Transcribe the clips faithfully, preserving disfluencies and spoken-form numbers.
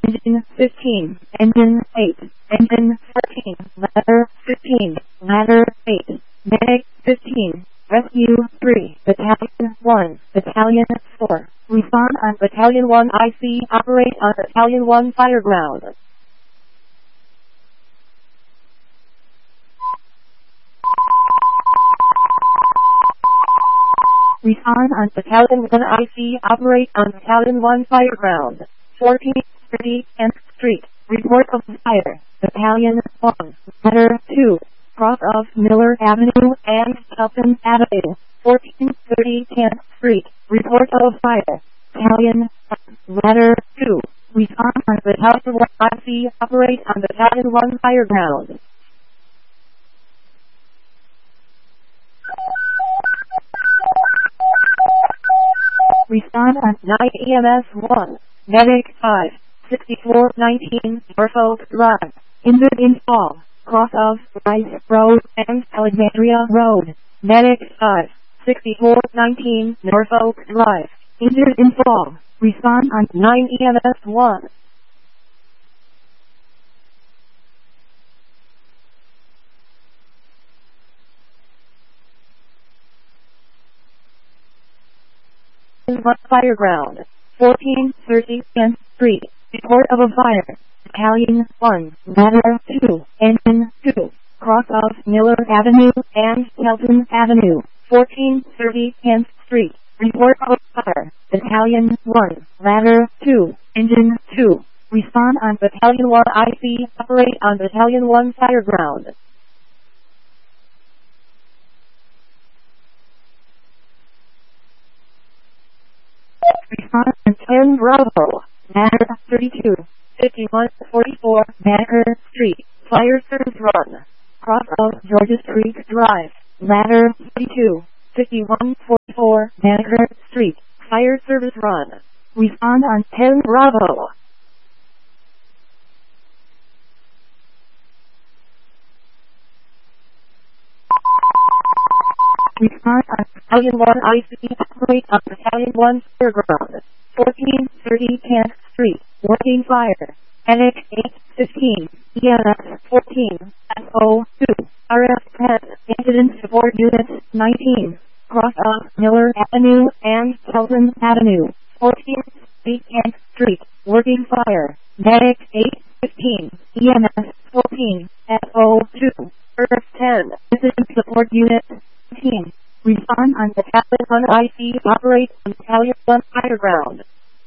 Engine fifteen, Engine eight, Engine fourteen, Ladder fifteen, Ladder eight, Medic fifteen, Rescue three, Battalion one, Battalion four, Respond on Battalion one I C, Operate on Battalion one Fireground. Respond on Battalion one I C, Operate on Battalion one Fireground. fourteen thirty tenth Street, Report of Fire, Battalion one, Ladder two, cross of Miller Avenue and Shelton Avenue, fourteen thirty tenth Street, Report of Fire, Battalion one, Ladder two, Respond on Battalion one I C, Operate on Battalion one Fireground. Respond on nine E M S one, Medic five, sixty-four nineteen Norfolk Drive, injured in fall, cross of Rice Road and Alexandria Road, Medic five, sixty-four nineteen Norfolk Drive, injured in fall, respond on nine E M S one. Fireground, fourteen thirty tenth Street, report of a fire, Battalion one, Ladder two, Engine two, cross of Miller Avenue and Shelton Avenue, fourteen thirty tenth Street, report of a fire, Battalion one, Ladder two, Engine two, respond on Battalion one I C, operate on Battalion one Fireground. Respond on ten Bravo, Ladder thirty-two, fifty-one forty-four Banneker Street, fire service run, cross of Georgia Creek Drive, Ladder thirty-two, fifty-one forty-four Banneker Street, fire service run. Respond on ten Bravo. Respond on Battalion one I C, operate on Battalion one Fireground, fourteen thirty tenth Street, working fire, Medic eight fifteen, E M S fourteen, S O two, R F ten, Incident Support Unit nineteen, cross of Miller Avenue and Shelton Avenue, fourteen thirty tenth Street, working fire, Medic eight fifteen, E M S fourteen, S O two, R F ten, Incident Support Unit nineteen, respond on Battalion one I C, operate on Battalion one Fireground.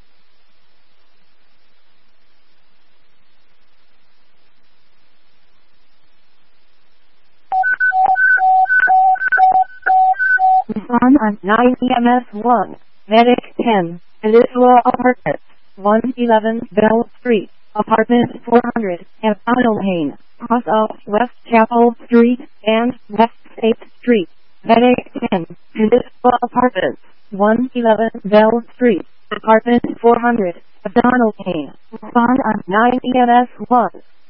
Respond on nine E M S one, Medic ten, Peninsula Apartments, one eleven Bell Street, Apartment four hundred, Abdominal Pain, cross of West Chapel Street and West eighth Street, Medic ten, Peninsula Apartments, one eleven Bell Street, Apartment four hundred, Abdominal Pain, respond on nine E M S one.